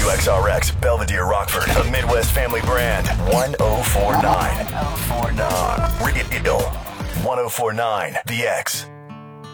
WXRX, Belvedere, Rockford, a Midwest family brand. 1049. 1049. Radio 1049. The X.